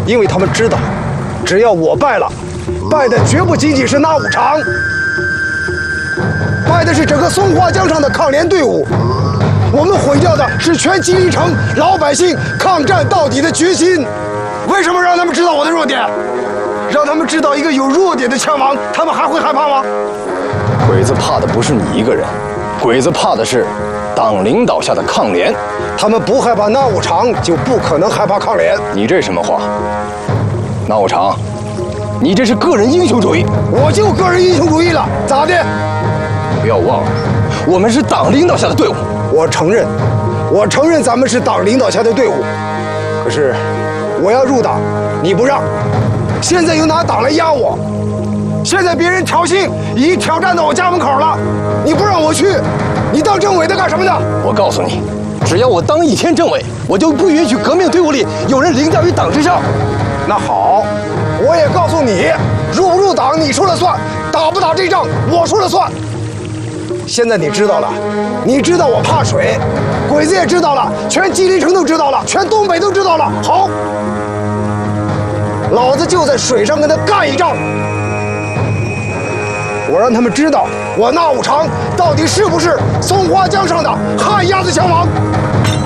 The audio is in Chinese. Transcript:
因为他们知道，只要我败了，败的绝不仅仅是那5场，败的是整个松花江上的抗联队伍。我们毁掉的是全吉林城老百姓抗战到底的决心。为什么让他们知道我的弱点？让他们知道一个有弱点的枪王，他们还会害怕吗？ 鬼子怕的不是你一个人，鬼子怕的是党领导下的抗联。 他们不害怕那5场，就不可能害怕抗联。 你这什么话？那5场，你这是个人英雄主义。 我就个人英雄主义了，咋的？ 不要忘了，我们是党领导下的队伍。 我承认咱们是党领导下的队伍。可是，我要入党，你不让。现在又拿党来压我。现在别人挑衅，已经挑战到我家门口了，你不让我去，你当政委的干什么呢？ 我告诉你，只要我当1天政委，我就不允许革命队伍里有人凌驾于党之上。 那好，我也告诉你，入不入党你说了算，打不打这仗我说了算。现在你知道了，你知道我怕水，鬼子也知道了，全吉林城都知道了，全东北都知道了。好，老子就在水上跟他干一仗。我让他们知道，我那5场到底是不是松花江上的旱鸭子枪王。